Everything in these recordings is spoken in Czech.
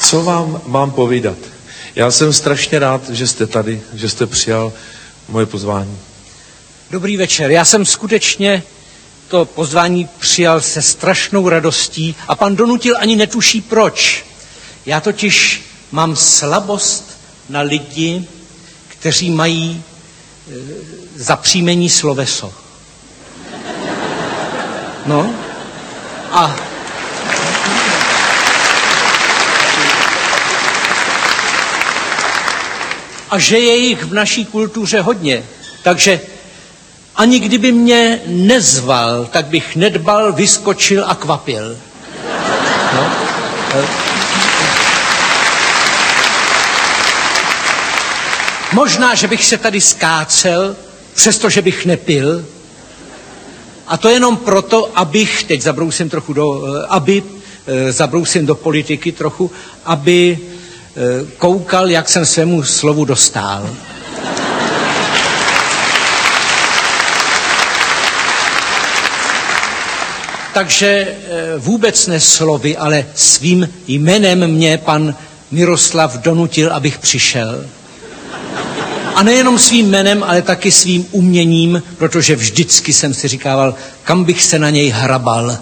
Co vám mám povídat? Já jsem strašně rád, že jste tady, že jste přijal moje pozvání. Dobrý večer. Já jsem skutečně to pozvání přijal se strašnou radostí a pan Donutil ani netuší proč. Já totiž mám slabost na lidi, kteří mají za příjmení sloveso. No a že je jich v naší kultuře hodně. Takže ani kdyby mě nezval, tak bych nedbal, vyskočil a kvapil. No. Možná, že bych se tady skácel, přestože bych nepil. A to jenom proto, abych, teď zabrousím do politiky trochu, aby koukal, jak jsem svému slovu dostál. Takže vůbec ne slovy, ale svým jménem mě pan Miroslav donutil, abych přišel. A nejenom svým jménem, ale taky svým uměním, protože vždycky jsem si říkával, kam bych se na něj hrabal.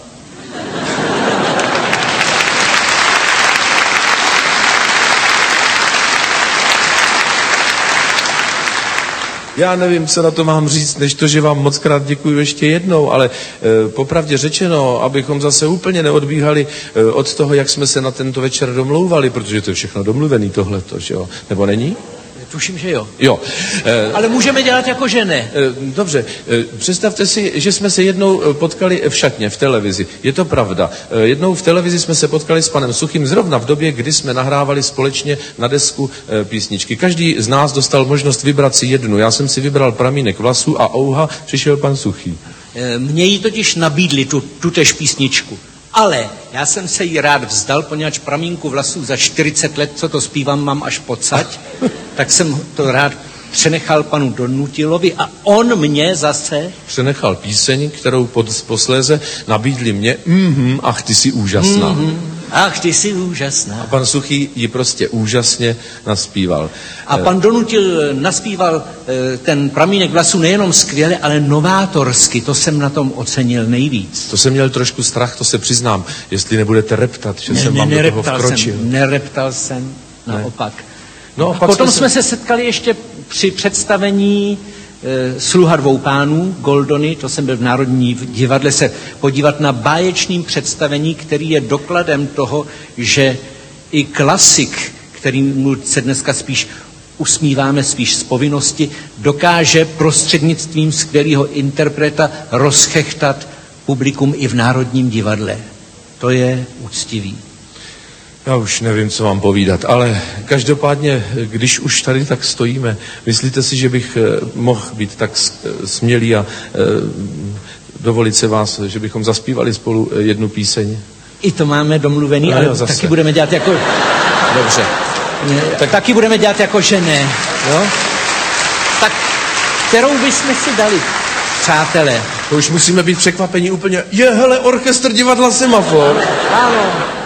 Já nevím, co na to mám říct, než to, že vám moc krát děkuji ještě jednou, ale popravdě řečeno, abychom zase úplně neodbíhali od toho, jak jsme se na tento večer domlouvali, protože to je všechno domluvený tohleto, že jo? Nebo není? Tuším, že jo. Jo. Ale můžeme dělat jako že ne. Dobře, představte si, že jsme se jednou potkali v šatně, v televizi. Je to pravda. Jednou v televizi jsme se potkali s panem Suchým zrovna v době, kdy jsme nahrávali společně na desku písničky. Každý z nás dostal možnost vybrat si jednu. Já jsem si vybral Pramínek vlasů a ouha, přišel pan Suchý. Mně jí totiž nabídli tutéž písničku. Ale já jsem se jí rád vzdal, poněvadž Pramínku vlasů za 40 let, co to zpívám, mám až pocať, tak jsem to rád přenechal panu Donutilovi a on mě zase... Přenechal píseň, kterou posléze nabídli mě, ach, ty jsi úžasná. Ach, ty jsi úžasná. A pan Suchý ji prostě úžasně naspíval. A pan Donutil naspíval ten Pramínek vlasů nejenom skvěle, ale novátorsky. To jsem na tom ocenil nejvíc. To jsem měl trošku strach, to se přiznám, jestli nebudete reptat, že jsem vám do toho vkročil. Nereptal jsem, naopak. No, potom jsme se setkali ještě při představení Sluha dvou pánů, Goldony, to jsem byl v Národním divadle se podívat na báječným představení, který je dokladem toho, že i klasik, kterým se dneska spíš usmíváme spíš z povinnosti, dokáže prostřednictvím skvělého interpreta rozchechtat publikum i v Národním divadle. To je úctivý. Já už nevím, co vám povídat, ale každopádně, když už tady tak stojíme, myslíte si, že bych mohl být tak smělý a dovolit se vás, že bychom zaspívali spolu jednu píseň? I to máme domluvený, no, ale jo, taky budeme dělat jako... Dobře. Tak taky budeme dělat jako, že ne, jo? Tak kterou bychom si dali, přátelé? To už musíme být překvapení úplně. Hele, orchestr divadla Semafor. Ano.